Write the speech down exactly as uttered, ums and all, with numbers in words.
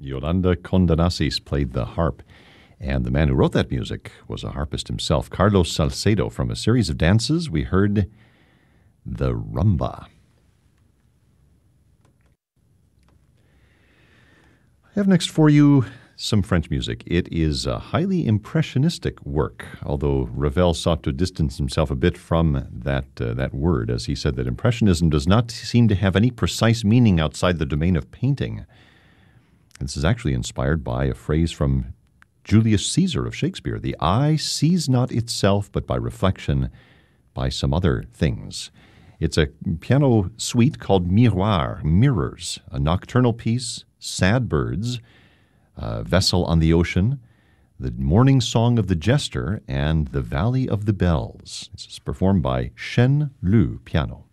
Yolanda Condonasis played the harp, and the man who wrote that music was a harpist himself, Carlos Salcedo. From a series of dances, we heard the rumba. I have next for you some French music. It is a highly impressionistic work, although Ravel sought to distance himself a bit from that uh, that word, as he said that Impressionism does not seem to have any precise meaning outside the domain of painting. This is actually inspired by a phrase from Julius Caesar of Shakespeare: the eye sees not itself, but by reflection, by some other things. It's a piano suite called Miroir, Mirrors, a nocturnal piece, Sad Birds, uh, Vessel on the Ocean, The Morning Song of the Jester, and The Valley of the Bells. This is performed by Shen Lu Piano.